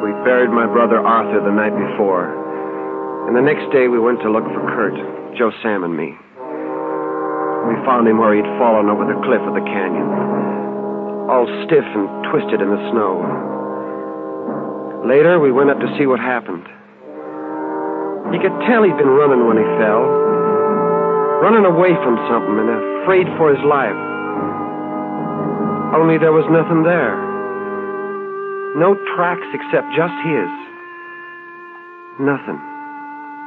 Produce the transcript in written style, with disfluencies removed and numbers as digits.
We buried my brother Arthur the night before. And the next day we went to look for Kurt, Joe Sam and me. We found him where he'd fallen over the cliff of the canyon, all stiff and twisted in the snow. Later, we went up to see what happened. You could tell he'd been running when he fell, running away from something and afraid for his life. Only there was nothing there. No tracks except just his. Nothing.